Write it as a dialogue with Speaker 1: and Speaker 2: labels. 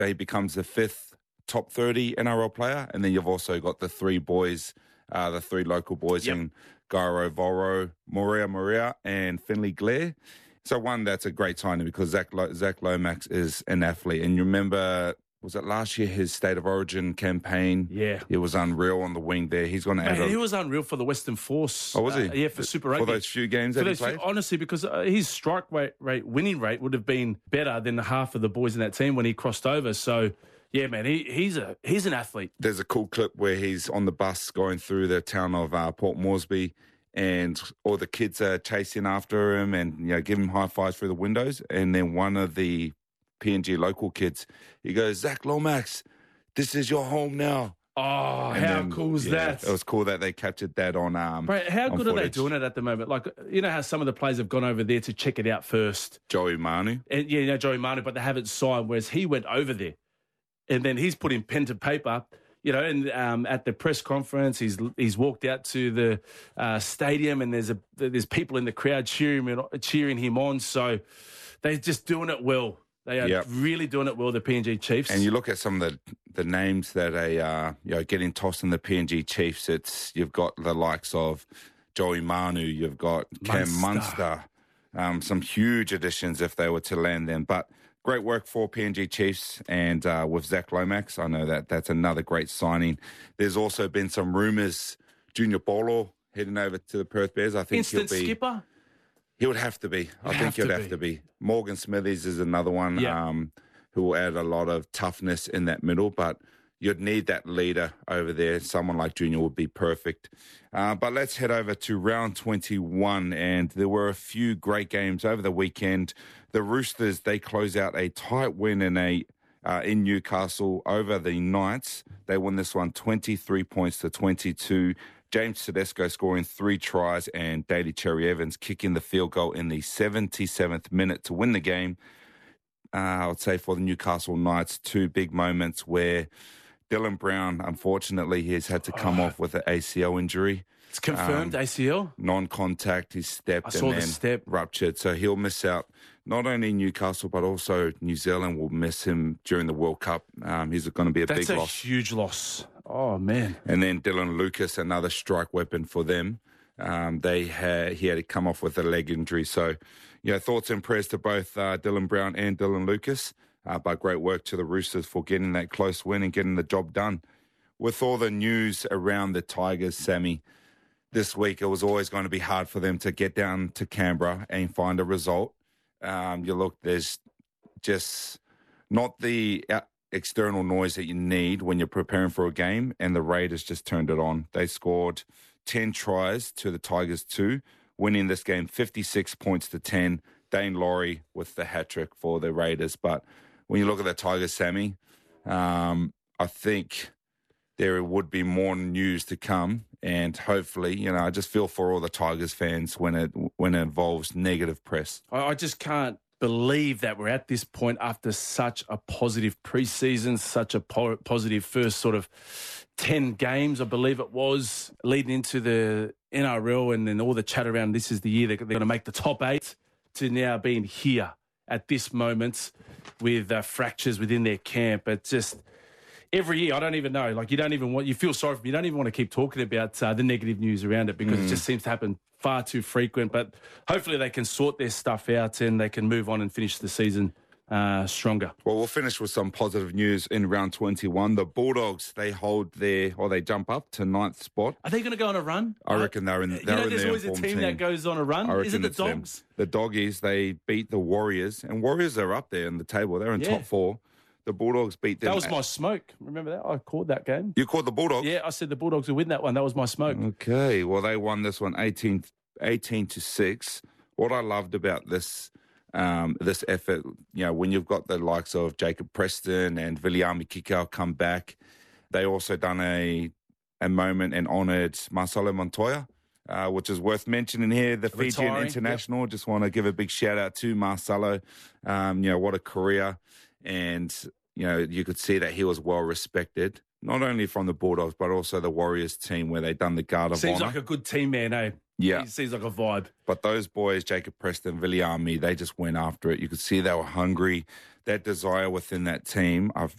Speaker 1: he becomes the 5th top 30 NRL player. And then you've also got the 3 boys, the 3 local boys in Gairo Voro, Moria, and Finley Glare. So one, that's a great signing because Zach Lomax is an athlete. And you remember, was it last year, his State of Origin campaign?
Speaker 2: Yeah.
Speaker 1: It was unreal on the wing there. He's going to add
Speaker 2: he was unreal for the Western Force.
Speaker 1: Oh, was he?
Speaker 2: Yeah, for Super Rugby.
Speaker 1: For those few games that he played?
Speaker 2: Honestly, because his strike winning rate would have been better than half of the boys in that team when he crossed over. So, yeah, man, he's an athlete.
Speaker 1: There's a cool clip where he's on the bus going through the town of Port Moresby, and all the kids are chasing after him and giving him high fives through the windows. And then one of the PNG local kids, he goes, "Zach Lomax, this is your home now."
Speaker 2: Oh, how cool is that?
Speaker 1: It was cool that they captured that on
Speaker 2: Right, how good
Speaker 1: footage.
Speaker 2: are they doing it at the moment? Like, you know how some of the players have gone over there to check it out first?
Speaker 1: Joey Manu.
Speaker 2: And, Joey Manu, but they haven't signed, whereas he went over there. And then he's put in pen to paper, and at the press conference, he's walked out to the stadium, and there's people in the crowd cheering him on. So they're just doing it well. They are really doing it well, the PNG Chiefs.
Speaker 1: And you look at some of the names that are getting tossed in the PNG Chiefs. You've got the likes of Joey Manu, you've got Cam Munster, some huge additions if they were to land them. But great work for PNG Chiefs, and with Zach Lomax, I know that's another great signing. There's also been some rumours, Junior Bolo heading over to the Perth Bears. I think
Speaker 2: Instant skipper?
Speaker 1: He would have to be. I think he'd have to be. Morgan Smithies is another one who will add a lot of toughness in that middle, but you'd need that leader over there. Someone like Junior would be perfect. But let's head over to round 21, and there were a few great games over the weekend. The Roosters, they close out a tight win in Newcastle over the Knights. They won this one 23 points to 22. James Tedesco scoring 3 tries and Daly Cherry Evans kicking the field goal in the 77th minute to win the game. I would say for the Newcastle Knights, 2 big moments where Dylan Brown, unfortunately, he has had to come off with an ACL injury.
Speaker 2: It's confirmed ACL?
Speaker 1: Non-contact, he stepped
Speaker 2: and then
Speaker 1: ruptured. So he'll miss out. Not only Newcastle, but also New Zealand will miss him during the World Cup. He's going to be a big loss.
Speaker 2: That's a huge loss. Oh, man.
Speaker 1: And then Dylan Lucas, another strike weapon for them. He had to come off with a leg injury. So, thoughts and prayers to both Dylan Brown and Dylan Lucas. But great work to the Roosters for getting that close win and getting the job done. With all the news around the Tigers, Sammy, this week it was always going to be hard for them to get down to Canberra and find a result. There's just not the external noise that you need when you're preparing for a game, and the Raiders just turned it on. They scored 10 tries to the Tigers 2, winning this game 56 points to 10. Dane Laurie with the hat-trick for the Raiders. But when you look at the Tigers, Sammy, I think there would be more news to come, and hopefully, I just feel for all the Tigers fans when it involves negative press.
Speaker 2: I just can't believe that we're at this point after such a positive preseason, such a positive first sort of 10 games, I believe it was, leading into the NRL, and then all the chat around this is the year they're going to make the top 8, to now being here at this moment with fractures within their camp. It's just every year, I don't even know. Like, you feel sorry for me. You don't even want to keep talking about the negative news around it because it just seems to happen far too frequent. But hopefully they can sort their stuff out and they can move on and finish the season stronger.
Speaker 1: Well, we'll finish with some positive news in round 21. The Bulldogs, they they jump up to 9th spot.
Speaker 2: Are they going to go on a run?
Speaker 1: I reckon they're in.
Speaker 2: There's always a team that goes on a run. Is it the Dogs?
Speaker 1: Them. The Doggies, they beat the Warriors, and Warriors are up there in the table. They're in top 4. The Bulldogs beat them.
Speaker 2: That was my smoke. Remember that? I called that game.
Speaker 1: You called the Bulldogs?
Speaker 2: Yeah, I said the Bulldogs will win that one. That was my smoke.
Speaker 1: Okay. Well, they won this one 18-6. What I loved about this effort, when you've got the likes of Jacob Preston and Viliami Kikau come back, they also done a moment and honoured Marcelo Montoya, which is worth mentioning here. The Fijian international. Just want to give a big shout out to Marcelo. What a career. And, you could see that he was well respected, not only from the Bulldogs, but also the Warriors team where they done the Guard of Honour.
Speaker 2: Seems like a good team, man, eh?
Speaker 1: Yeah.
Speaker 2: He seems like a vibe.
Speaker 1: But those boys, Jacob Preston, Viliami, they just went after it. You could see they were hungry. That desire within that team, I've